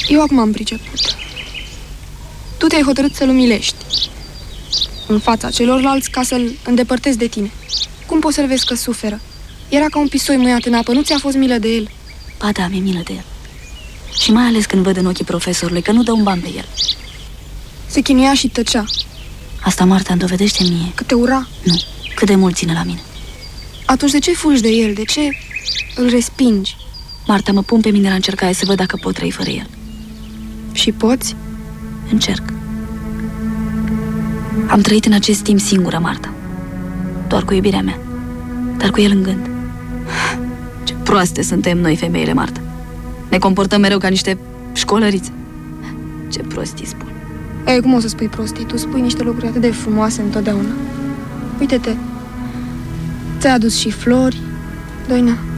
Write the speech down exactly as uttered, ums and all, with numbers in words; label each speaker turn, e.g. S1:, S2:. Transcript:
S1: Eu acum am priceput. Tu te-ai hotărât să-l umilești în fața celorlalți ca să-l îndepărtezi de tine. Cum poți să-l vezi că suferă? Era ca un pisoi muiat în apă, nu ți-a fost milă de el?
S2: Ba da, mi-e milă de el. Și mai ales când văd în ochii profesorului că nu dă un ban pe el.
S1: Se chinuia și tăcea.
S2: Asta Marta îmi dovedește mie.
S1: Că te ura?
S2: Nu, cât de mult ține la mine.
S1: Atunci de ce fugi de el? De ce îl respingi?
S2: Marta, mă pun pe mine la încercare să văd dacă pot trăi fără el.
S1: Și poți?
S2: Încerc. Am trăit în acest timp singură, Marta. Doar cu iubirea mea. Dar cu el în gând. Ce proaste suntem noi, femeile, Marta. Ne comportăm mereu ca niște școlărițe. Ce prostii spun.
S1: Ei, cum o să spui prostii? Tu spui niște lucruri atât de frumoase întotdeauna. Uite-te. Ți-ai adus și flori, Doina.